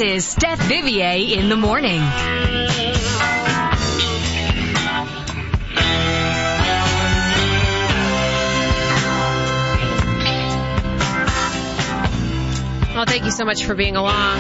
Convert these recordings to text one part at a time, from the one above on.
is Steph Vivier in the morning. Well, thank you so much for being along.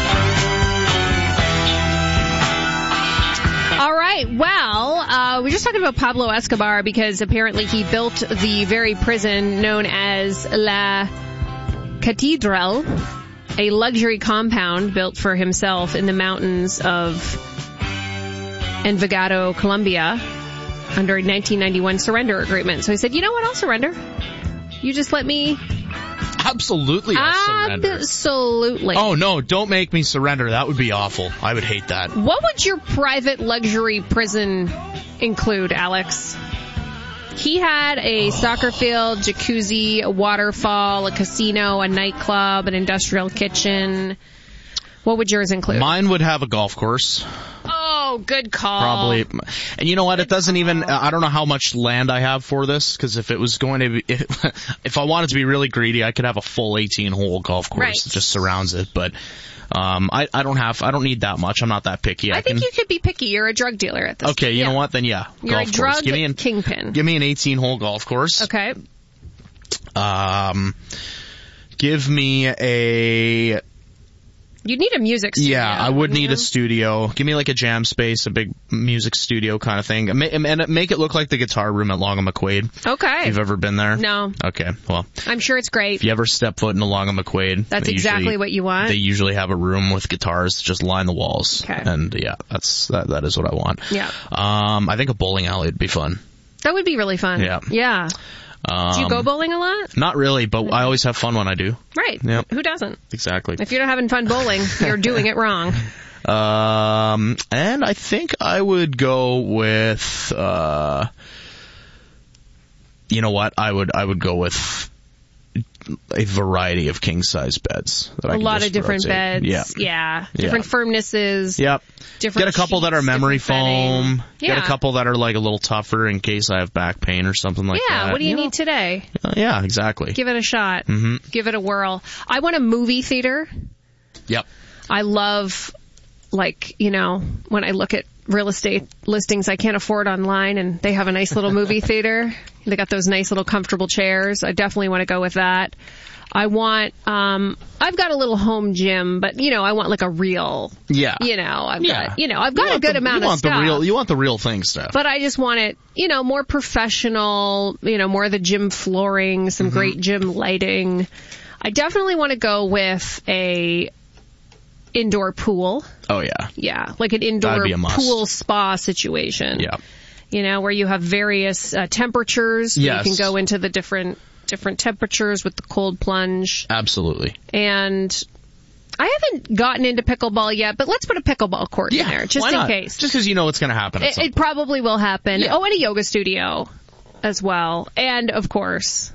All right. Well, we're just talking about Pablo Escobar because apparently he built the very prison known as La Catedral, a luxury compound built for himself in the mountains of Envigado, Colombia, under a 1991 surrender agreement. So he said, you know what? I'll surrender. You just let me... Absolutely, I'll surrender. Absolutely. Oh, no, don't make me surrender. That would be awful. I would hate that. What would your private luxury prison include, Alex? He had a soccer field, jacuzzi, a waterfall, a casino, a nightclub, an industrial kitchen. What would yours include? Mine would have a golf course. Oh, good call. Probably. And you know what? It doesn't even, I don't know how much land I have for this, because if it was going to be, if I wanted to be really greedy, I could have a full 18-hole golf course that just surrounds it. But I don't need that much. I'm not that picky. I think you could be picky. You're a drug dealer at this Okay, you know what? Then yeah, You're golf a drug course. kingpin. Give me an 18-hole golf course. Okay. Give me a... You need a music studio. Yeah, I would need a studio. Give me like a jam space, a big music studio kind of thing. And make it look like the guitar room at Long and McQuaid. Okay. If you've ever been there? No. Okay, well. I'm sure it's great. If you ever step foot in a Long and McQuaid. That's exactly what you want? They usually have a room with guitars that just line the walls. Okay. And yeah, that is what I want. Yeah. I think a bowling alley would be fun. That would be really fun. Yeah. Yeah. Do you go bowling a lot? Not really, but I always have fun when I do. Right. Yep. Who doesn't? Exactly. If you're not having fun bowling, you're doing it wrong. And I think I would go with, you know what? I would go with a variety of king-size beds. That A lot of different beds. Yeah. Different firmnesses. Yep. Different Get a couple sheets, that are memory different foam. Yeah. Get a couple that are like a little tougher in case I have back pain or something like that. Yeah, what do you need today? Yeah, exactly. Give it a shot. Mm-hmm. Give it a whirl. I want a movie theater. Yep. I love, when I look at real estate listings I can't afford online and they have a nice little movie theater. They got those nice little comfortable chairs. I definitely want to go with that. I want, I've got a little home gym, but, I want like a real, I've got a good amount of stuff. You want the real thing stuff. But I just want it, more professional, more of the gym flooring, some great gym lighting. I definitely want to go with a indoor pool. Oh, yeah. Yeah, like an indoor pool spa situation. Yeah. Where you have various temperatures. Yes. You can go into the different temperatures with the cold plunge. Absolutely. And I haven't gotten into pickleball yet, but let's put a pickleball court in there, just in case. Just because you know it's going to happen at some point. It probably will happen. Yeah. Oh, and a yoga studio as well. And, of course,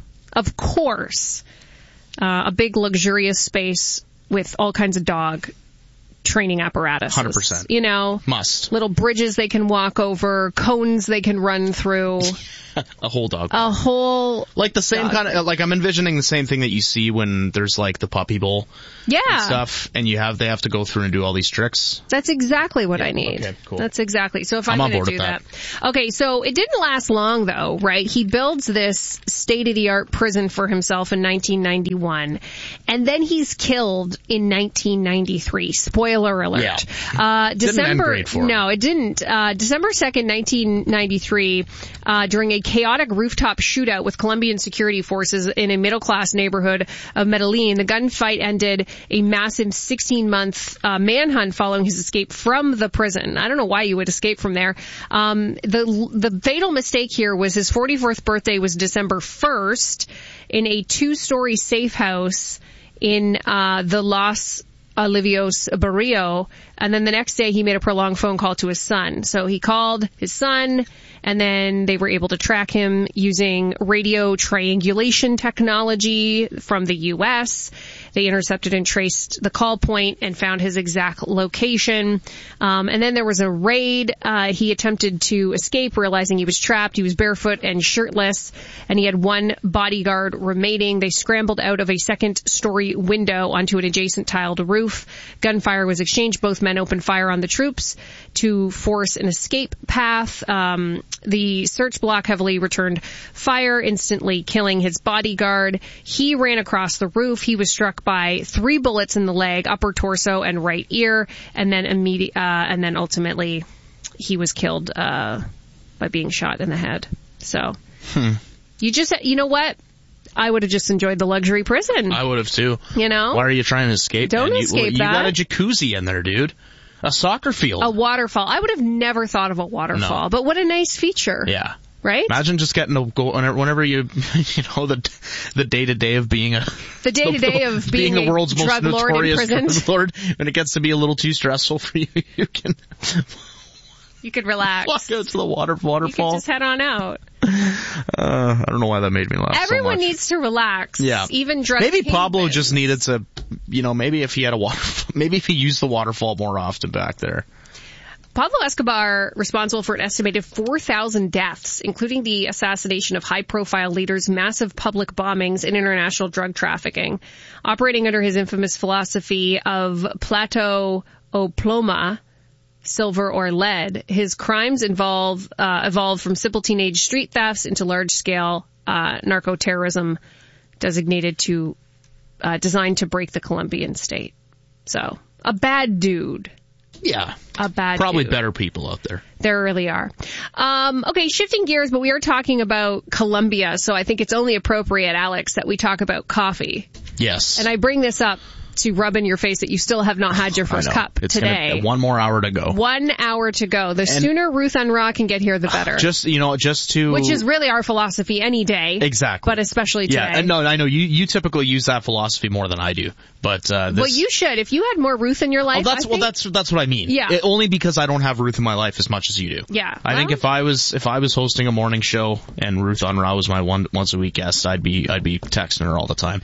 a big luxurious space with all kinds of dog training apparatus. 100%. Must. Little bridges they can walk over, cones they can run through. A whole dog. A whole... Like the same kind of... Like I'm envisioning the same thing that you see when there's like the puppy bowl. Yeah. And stuff, and they have to go through and do all these tricks. That's exactly what I need. Okay, cool. That's exactly. So if I'm going to do that. Okay, so it didn't last long though, right? He builds this state-of-the-art prison for himself in 1991, and then he's killed in 1993. Spoiler alert. Yeah. December. Didn't end great for him. No, it didn't. December 2nd, 1993, during a chaotic rooftop shootout with Colombian security forces in a middle-class neighborhood of Medellin, the gunfight ended a massive 16-month manhunt following his escape from the prison. I don't know why you would escape from there. The fatal mistake here was his 44th birthday was December 1st in a 2-story safe house in the Los Olivios Barrio, and then the next day he made a prolonged phone call to his son. So he called his son, and then they were able to track him using radio triangulation technology from the U.S., They intercepted and traced the call point and found his exact location. And then there was a raid. He attempted to escape, realizing he was trapped. He was barefoot and shirtless, and he had one bodyguard remaining. They scrambled out of a second-story window onto an adjacent tiled roof. Gunfire was exchanged. Both men opened fire on the troops to force an escape path. The search block heavily returned fire, instantly killing his bodyguard. He ran across the roof. He was struck by 3 bullets in the leg, upper torso, and right ear, and then ultimately he was killed by being shot in the head. So, you know what? I would have just enjoyed the luxury prison. I would have too. You know? Why are you trying to escape? Don't escape that. You got a jacuzzi in there, dude. A soccer field. A waterfall. I would have never thought of a waterfall, but what a nice feature. Yeah. Right? Imagine just getting to go whenever you know, the day-to-day of being being the world's most drug lord notorious in drug lord. When it gets to be a little too stressful for you, you could relax. Walk out to the waterfall. You could just head on out. I don't know why that made me laugh. Everyone so much. needs to relax. Yeah. Even drug Maybe kingpins. Pablo just needed to, maybe if he had a waterfall, maybe if he used the waterfall more often back there. Pablo Escobar, responsible for an estimated 4,000 deaths, including the assassination of high-profile leaders, massive public bombings, and international drug trafficking. Operating under his infamous philosophy of plato o ploma, silver or lead, his crimes evolved from simple teenage street thefts into large-scale narco-terrorism designed to break the Colombian state. So, a bad dude. Yeah. A bad Probably dude. better people out there. There really are. Okay, shifting gears, but we are talking about Colombia, so I think it's only appropriate, Alex, that we talk about coffee. Yes. And I bring this up to rub in your face that you still have not had your first cup today. 1 more hour to go. 1 hour to go. The sooner Ruth Unruh can get here, the better. Just to... Which is really our philosophy any day. Exactly. But especially today. Yeah, no, I know you typically use that philosophy more than I do. But well, you should. If you had more Ruth in your life, that's what I mean. Yeah. Only because I don't have Ruth in my life as much as you do. Yeah. I think if I was hosting a morning show and Ruth Unruh was my once a week guest, I'd be texting her all the time.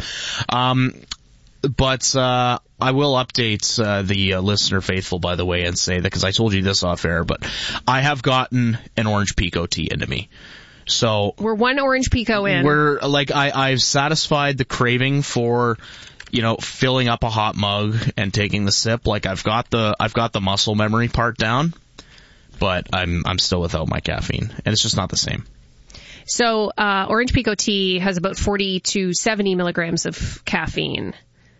But I will update the listener faithful, by the way, and say that, because I told you this off air, but I have gotten an orange pico tea into me. So we're 1 orange pico in. We're like I've satisfied the craving for, filling up a hot mug and taking the sip. Like I've got the muscle memory part down, but I'm still without my caffeine, and it's just not the same. So orange pico tea has about 40 to 70 milligrams of caffeine.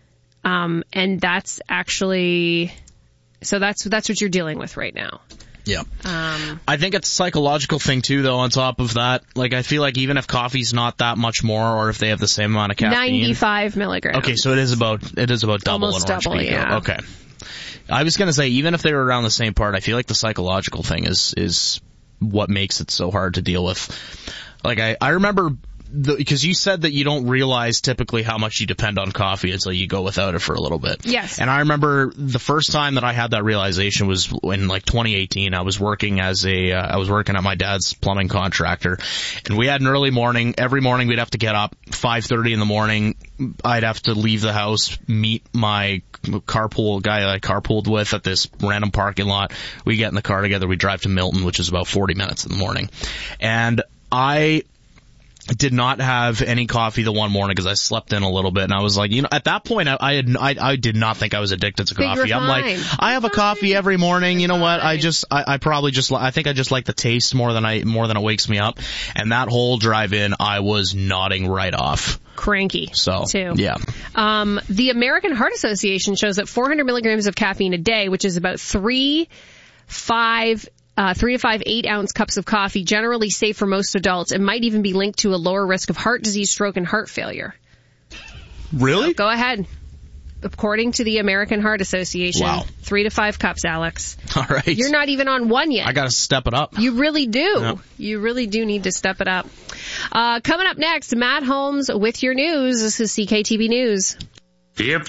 And that's actually, so that's what you're dealing with right now. Yeah. I think it's a psychological thing too, though, on top of that. Like, I feel like even if coffee's not that much more, or if they have the same amount of caffeine. 95 milligrams. Okay, so it is about double Almost an orange double, pico. yeah. Okay. I was gonna say, even if they were around the same part, I feel like the psychological thing is what makes it so hard to deal with. Like, I remember, because you said that you don't realize typically how much you depend on coffee until you go without it for a little bit. Yes. And I remember the first time that I had that realization was in like 2018. I was working at my dad's plumbing contractor, and we had an early morning. Every morning we'd have to get up 5:30 in the morning. I'd have to leave the house, meet my carpool guy that I carpooled with at this random parking lot. We get in the car together. We drive to Milton, which is about 40 minutes in the morning. And I did not have any coffee the one morning because I slept in a little bit, and I was like, at that point I did not think I was addicted to coffee. I'm like, I have a coffee every morning. You know what? I think I just like the taste more than it wakes me up. And that whole drive in, I was nodding right off. Cranky. So, too. Yeah. The American Heart Association shows that 400 milligrams of caffeine a day, which is about 3 to 5 8-ounce cups of coffee, generally safe for most adults, and might even be linked to a lower risk of heart disease, stroke, and heart failure. Really? So go ahead. According to the American Heart Association, wow. 3 to 5 cups, Alex. All right. You're not even on one yet. I got to step it up. You really do. Yep. You really do need to step it up. Coming up next, Matt Holmes with your news. This is CKTB News. If